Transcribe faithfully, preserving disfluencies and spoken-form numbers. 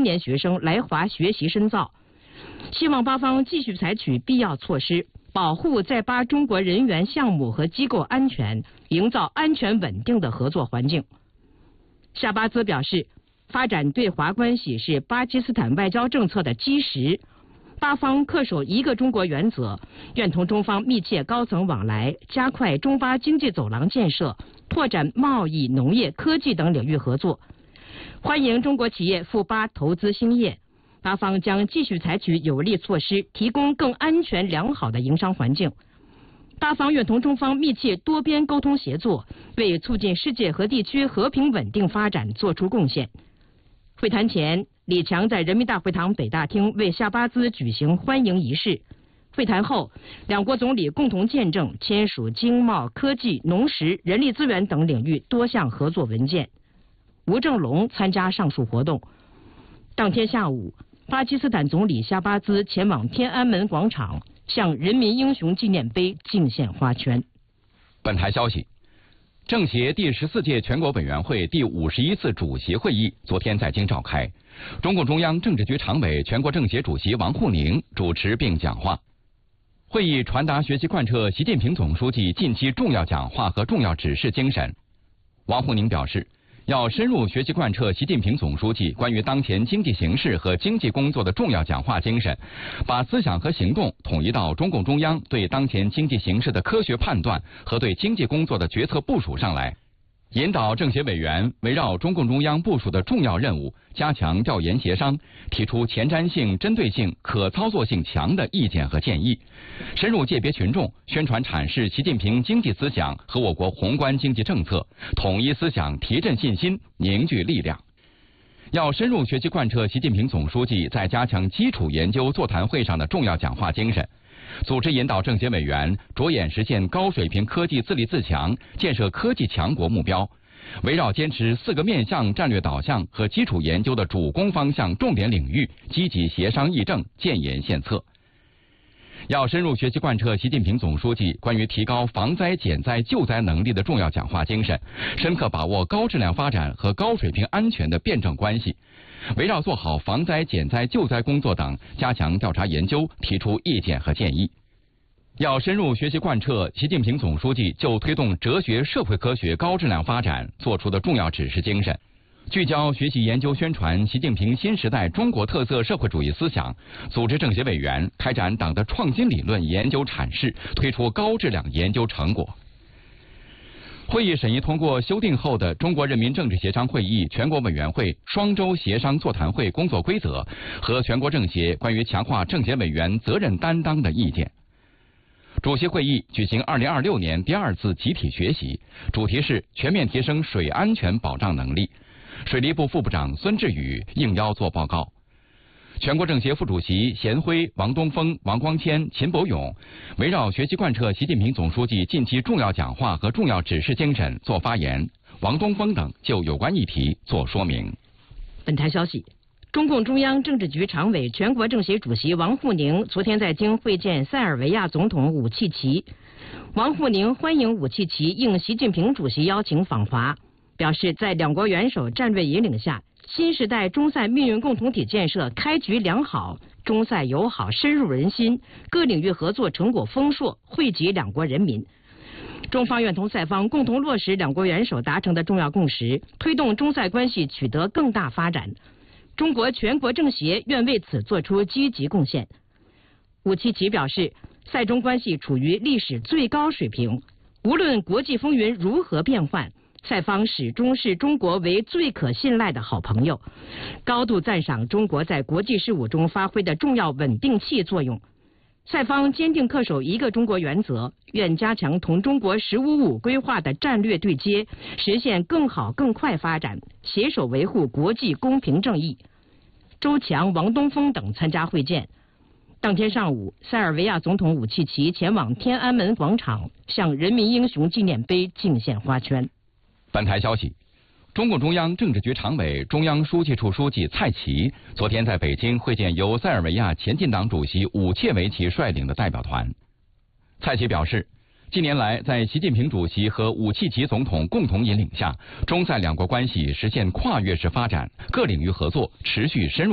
年学生来华学习深造，希望巴方继续采取必要措施，保护在巴中国人员、项目和机构安全，营造安全稳定的合作环境。夏巴兹表示，发展对华关系是巴基斯坦外交政策的基石，巴方恪守一个中国原则，愿同中方密切高层往来，加快中巴经济走廊建设，拓展贸易、农业、科技等领域合作，欢迎中国企业赴巴投资兴业。巴方将继续采取有力措施，提供更安全良好的营商环境。巴方愿同中方密切多边沟通协作，为促进世界和地区和平稳定发展作出贡献。会谈前，李强在人民大会堂北大厅为夏巴兹举行欢迎仪式。会谈后，两国总理共同见证签署经贸、科技、农食、人力资源等领域多项合作文件。吴正龙参加上述活动。当天下午，巴基斯坦总理夏巴兹前往天安门广场，向人民英雄纪念碑敬献花圈。 本台消息，政协第十四届全国委员会第五十一次主席会议昨天在京召开，中共中央政治局常委、全国政协主席王沪宁主持并讲话。会议传达学习贯彻习近平总书记近期重要讲话和重要指示精神。王沪宁表示，要深入学习贯彻习近平总书记关于当前经济形势和经济工作的重要讲话精神，把思想和行动统一到中共中央对当前经济形势的科学判断和对经济工作的决策部署上来，引导政协委员围绕中共中央部署的重要任务，加强调研协商，提出前瞻性、针对性、可操作性强的意见和建议，深入界别群众，宣传阐释习近平经济思想和我国宏观经济政策，统一思想，提振信心，凝聚力量。要深入学习贯彻习近平总书记在加强基础研究座谈会上的重要讲话精神，组织引导政协委员着眼实现高水平科技自立自强、建设科技强国目标，围绕坚持四个面向战略导向和基础研究的主攻方向重点领域，积极协商议政，建言献策。要深入学习贯彻习近平总书记关于提高防灾减灾救灾能力的重要讲话精神，深刻把握高质量发展和高水平安全的辩证关系，围绕做好防灾减灾救灾工作等，加强调查研究，提出意见和建议。要深入学习贯彻习近平总书记就推动哲学社会科学高质量发展作出的重要指示精神，聚焦学习研究宣传习近平新时代中国特色社会主义思想，组织政协委员开展党的创新理论研究阐释，推出高质量研究成果。会议审议通过修订后的中国人民政治协商会议全国委员会双周协商座谈会工作规则和全国政协关于强化政协委员责任担当的意见。主席会议举行二零二六年第二次集体学习，主题是全面提升水安全保障能力。水利部副部长孙志宇应邀作报告。全国政协副主席贤辉、王东峰、王光谦、秦伯勇围绕学习贯彻习近平总书记近期重要讲话和重要指示精神作发言，王东峰等就有关议题作说明。 本台消息，中共中央政治局常委、全国政协主席王沪宁昨天在京会见塞尔维亚总统武契奇。王沪宁欢迎武契奇应习近平主席邀请访华，表示在两国元首战略引领下，新时代中塞命运共同体建设开局良好，中塞友好深入人心，各领域合作成果丰硕，惠及两国人民。中方愿同塞方共同落实两国元首达成的重要共识，推动中塞关系取得更大发展。中国全国政协愿为此作出积极贡献。武契奇表示，塞中关系处于历史最高水平，无论国际风云如何变幻，塞方始终视中国为最可信赖的好朋友，高度赞赏中国在国际事务中发挥的重要稳定器作用。塞方坚定恪守一个中国原则，愿加强同中国“十五五”规划的战略对接，实现更好更快发展，携手维护国际公平正义。周强、王东峰等参加会见。当天上午，塞尔维亚总统武契奇前往天安门广场，向人民英雄纪念碑敬献花圈。 本台消息，中共中央政治局常委、中央书记处书记蔡奇昨天在北京会见由塞尔维亚前进党主席武切维奇率领的代表团。蔡奇表示，近年来在习近平主席和武契奇总统共同引领下，中塞两国关系实现跨越式发展，各领域合作持续深入